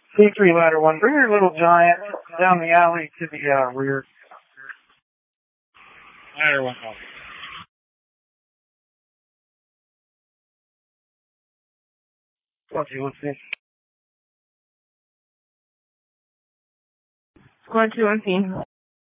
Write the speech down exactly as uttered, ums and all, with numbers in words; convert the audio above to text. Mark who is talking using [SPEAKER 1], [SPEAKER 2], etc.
[SPEAKER 1] C three ladder one, bring your little giant down the alley to the uh, rear. Ladder one, copy. Squad two one C.
[SPEAKER 2] Squad two on scene.